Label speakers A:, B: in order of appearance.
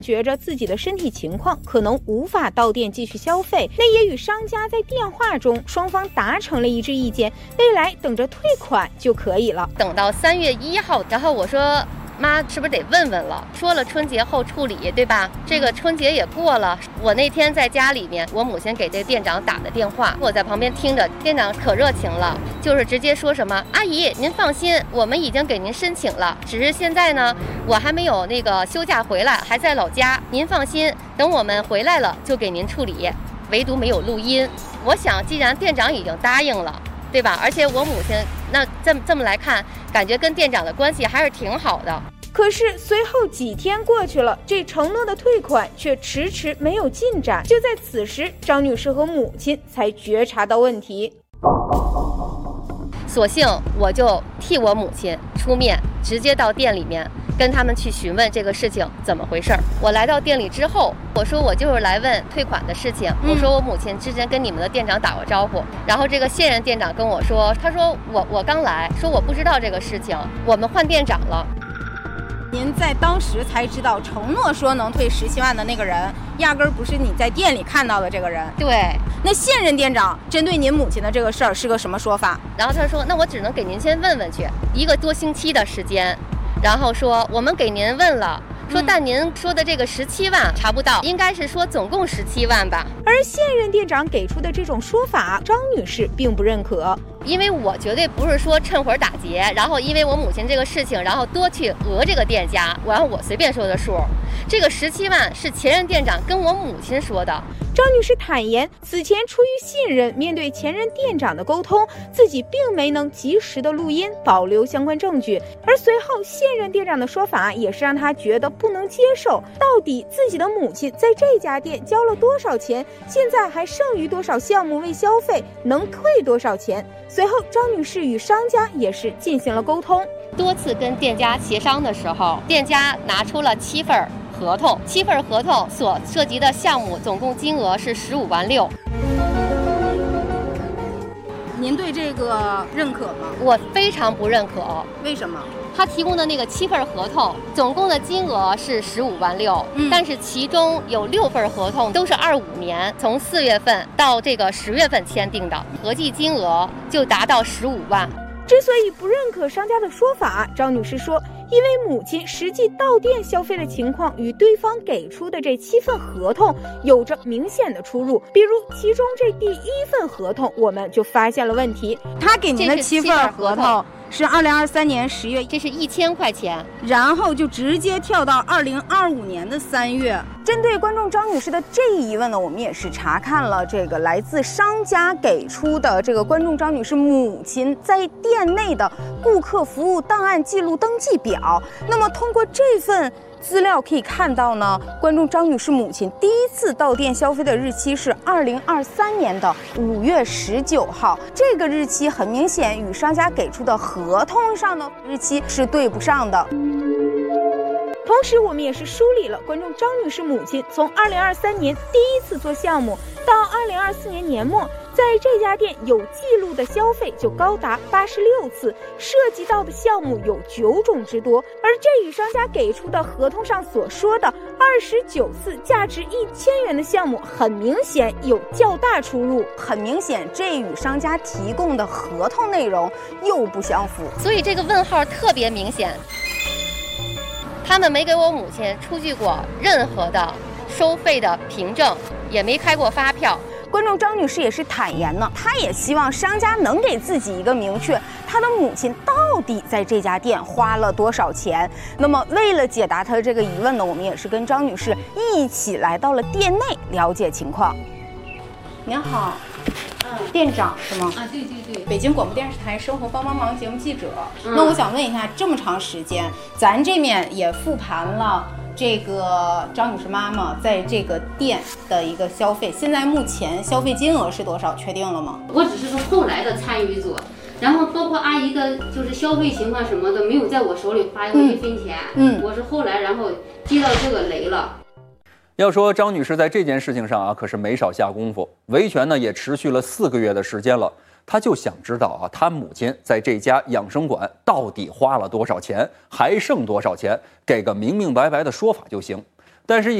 A: 觉着自己的身体情况可能无法到店继续消费，那也与商家在电话中双方达成了一致意见，未来等着退款就可以了。
B: 等到3月1号，然后我说妈，是不是得问问了？说了春节后处理，对吧？这个春节也过了，我那天在家里面，我母亲给这店长打的电话，我在旁边听着，店长可热情了，就是直接说什么：“阿姨，您放心，我们已经给您申请了，只是现在呢，我还没有那个休假回来，还在老家。您放心，等我们回来了就给您处理。”唯独没有录音。我想，既然店长已经答应了，对吧？而且我母亲那这么来看，感觉跟店长的关系还是挺好的。
A: 可是随后几天过去了，这承诺的退款却迟迟没有进展。就在此时，张女士和母亲才觉察到问题。
B: 索性我就替我母亲出面，直接到店里面跟他们去询问这个事情怎么回事。我来到店里之后，我说我就是来问退款的事情。我说我母亲之前跟你们的店长打过招呼，然后这个现任店长跟我说，他说我刚来，说我不知道这个事情，我们换店长了。
C: 您在当时才知道承诺说能退17万的那个人，压根儿不是你在店里看到的这个人。
B: 对，
C: 那现任店长针对您母亲的这个事儿是个什么说法？
B: 然后他说，那我只能给您先问问去，1个多星期的时间，然后说我们给您问了。说，但您说的这个17万查不到，应该是说总共17万吧。
A: 而现任店长给出的这种说法，张女士并不认可。
B: 因为我绝对不是说趁火打劫，然后因为我母亲这个事情，然后多去讹这个店家，然后我随便说的数。这个17万是前任店长跟我母亲说的。
A: 张女士坦言，此前出于信任，面对前任店长的沟通，自己并没能及时的录音，保留相关证据。而随后现任店长的说法也是让她觉得不能接受，到底自己的母亲在这家店交了多少钱，现在还剩余多少项目未消费，能退多少钱。随后张女士与商家也是进行了沟通，
B: 多次跟店家协商的时候，店家拿出了7份合同，7份合同所涉及的项目总共金额是15万6。
C: 您对这个认可吗？
B: 我非常不认可。
C: 为什么？
B: 他提供的那个7份合同，总共的金额是15万6，但是其中有6份合同都是25年，从4月份到这个10月份签订的，合计金额就达到15万。
A: 之所以不认可商家的说法，张女士说，因为母亲实际到店消费的情况与对方给出的这7份合同有着明显的出入。比如其中这第1份合同，我们就发现了问题。
C: 他给您的7份合同是2023年10月，
B: 这是1000块钱，
C: 然后就直接跳到2025年的3月。针对观众张女士的这一疑问呢，我们也是查看了这个来自商家给出的这个观众张女士母亲在店内的顾客服务档案记录登记表。那么通过这份资料可以看到呢，观众张女士母亲第一次到店消费的日期是2023年的5月19号，这个日期很明显与商家给出的合同上的日期是对不上的。
A: 同时我们也是梳理了观众张女士母亲从2023年第一次做项目到2024年年末，在这家店有记录的消费就高达86次，涉及到的项目有9种之多，而这与商家给出的合同上所说的29次价值1000元的项目很明显有较大出入。
C: 很明显这与商家提供的合同内容又不相符，
B: 所以这个问号特别明显。他们没给我母亲出具过任何的收费的凭证，也没开过发票。
C: 观众张女士也是坦言呢，她也希望商家能给自己一个明确，她的母亲到底在这家店花了多少钱。那么为了解答她的这个疑问呢，我们也是跟张女士一起来到了店内了解情况。您好，店长是吗？
D: 啊，对对对，
C: 北京广播电视台生活帮帮忙节目记者。那我想问一下，这么长时间，咱这面也复盘了这个张女士妈妈在这个店的一个消费，现在目前消费金额是多少？确定了吗？
D: 我只是后来的参与者，然后包括阿姨的就是消费情况什么的，没有在我手里花过1分钱。我是后来然后接到这个雷了。
E: 要说张女士在这件事情上啊，可是没少下功夫。维权呢也持续了4个月的时间了，她就想知道啊，她母亲在这家养生馆到底花了多少钱，还剩多少钱，给个明明白白的说法就行。 但是